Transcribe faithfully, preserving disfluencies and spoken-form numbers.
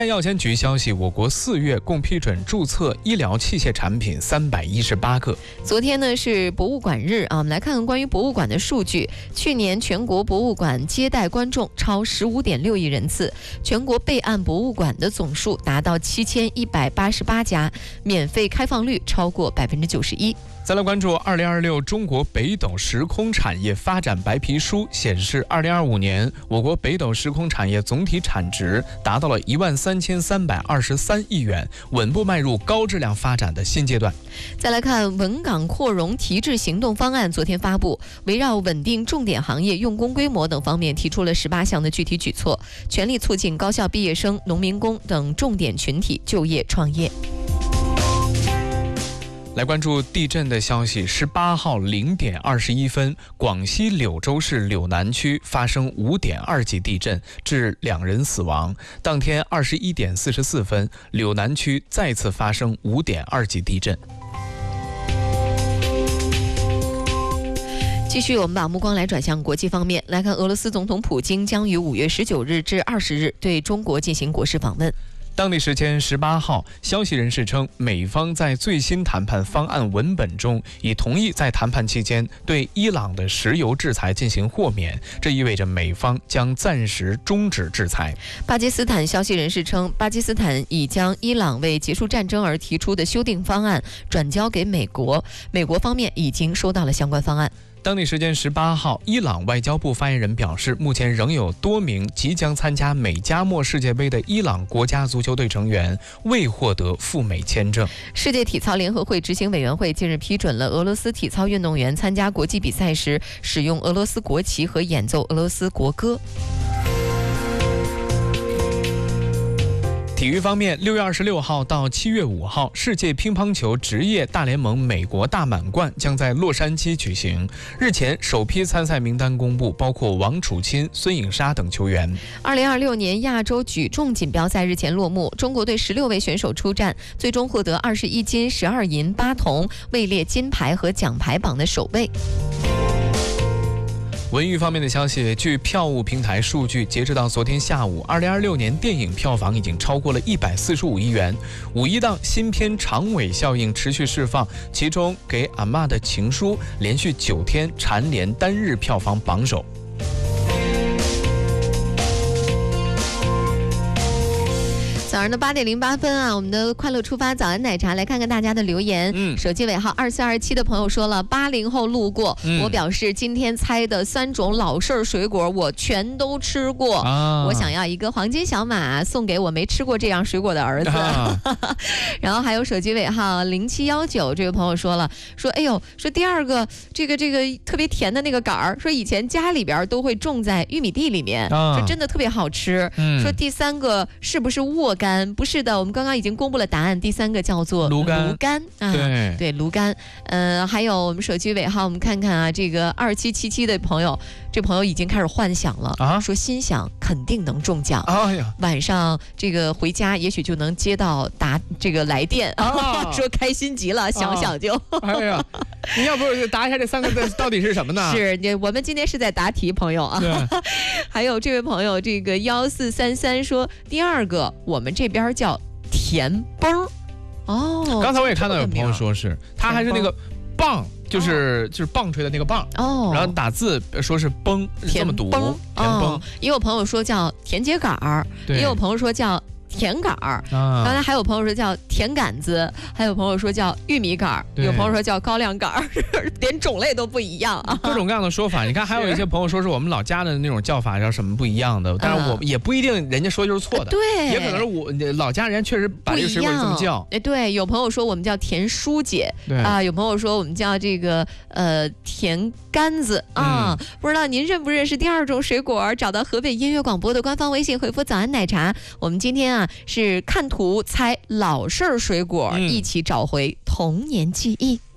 药监局消息，我国四月共批准注册医疗器械产品三百一十八个。 昨天呢是博物馆日啊，我们来看看关于博物馆的数据。去年全国博物馆接待观众超十五点六亿人次，全国备案博物馆的总数达到七千一百八十八家，免费开放率超过百分之九十一。 再来关注二零二六中国北斗时空产业发展白皮书显示，二零二五年我国北斗时空产业总体产值达到了一万三千三百二十三亿元，稳步迈入高质量发展的新阶段。 再来看稳岗扩容提质行动方案，昨天发布，围绕稳定重点行业用工规模等方面提出了十八项的具体举措，全力促进高校毕业生、农民工等重点群体就业创业。 来关注地震的消息，十八号零点二十一分，广西柳州市柳南区发生五点二级地震，致两人死亡。当天二十一点四十四分，柳南区再次发生五点二级地震。 继续，我们把目光来转向国际方面，来看俄罗斯总统普京将于五月十九日至二十日对中国进行国事访问。 当地时间十八号，消息人士称，美方在最新谈判方案文本中已同意在谈判期间对伊朗的石油制裁进行豁免，这意味着美方将暂时终止制裁。 巴基斯坦消息人士称，巴基斯坦已将伊朗为结束战争而提出的修订方案转交给美国，美国方面已经收到了相关方案。 当地时间十八号，伊朗外交部发言人表示，目前仍有多名即将参加美加墨世界杯的伊朗国家足球队成员未获得赴美签证。 世界体操联合会执行委员会近日批准了俄罗斯体操运动员参加国际比赛时使用俄罗斯国旗和演奏俄罗斯国歌。 体育方面，六月二十六号到七月五号，世界乒乓球职业大联盟美国大满贯将在洛杉矶举行。日前，首批参赛名单公布，包括王楚钦、孙颖莎等球员。 二零二六年亚洲举重锦标赛日前落幕，中国队十六位选手出战，最终获得二十一金、十二银、八铜，位列金牌和奖牌榜的首位。 文娱方面的消息，据票务平台数据，截止到昨天下午，二零二六年电影票房已经超过了一百四十五亿元。五一档新片长尾效应持续释放，其中给阿嬷的情书连续九天蝉联单日票房榜首。 早上的八点零八分啊，我们的快乐出发早安奶茶来看看大家的留言。嗯，手机尾号二四二七的朋友说了，八零后路过、嗯，我表示今天猜的三种老式儿水果我全都吃过、啊，我想要一个黄金小马送给我没吃过这样水果的儿子。啊、然后还有手机尾号零七幺九这位朋友说了，说哎呦，说第二个这个这个特别甜的那个杆儿，说以前家里边都会种在玉米地里面，啊、说真的特别好吃。嗯、说第三个是不是沃柑？不是的，我们刚刚已经公布了答案，第三个叫做芦柑。 芦柑啊， 对对，芦柑。呃，还有我们手机尾号，我们看看啊，这个二七七七的朋友，这朋友已经开始幻想了啊，说心想肯定能中奖。哎呀，晚上这个回家也许就能接到答这个来电，啊、说开心极了，想想就。 啊、哎呀，你要不答一下这三个字到底是什么呢？ 是，我们今天是在答题，朋友啊。还有这位朋友，这个幺四三三说，第二个我们这边叫甜崩哦。 刚才我也看到有朋友说是，他还是那个棒，就是就是棒槌的那个棒哦。然后打字说是崩，这么读，甜崩。 哦、也有朋友说叫甜秸秆儿，也有朋友说叫甜杆儿，刚才还有朋友说叫甜杆子，还有朋友说叫玉米杆儿，有朋友说叫高粱杆儿，连种类都不一样啊， 各种各样的说法。你看，还有一些朋友说是我们老家的那种叫法叫什么不一样的，但是我也不一定人家说就是错的， 对， 也可能是我老家人确实把这个水果这么叫。 哎，对，有朋友说我们叫甜疏姐啊、呃，有朋友说我们叫这个呃甜杆子啊、嗯，不知道您认不认识第二种水果？找到河北音乐广播的官方微信，回复早安奶茶。我们今天啊。是看图猜老式水果、嗯，一起找回童年记忆。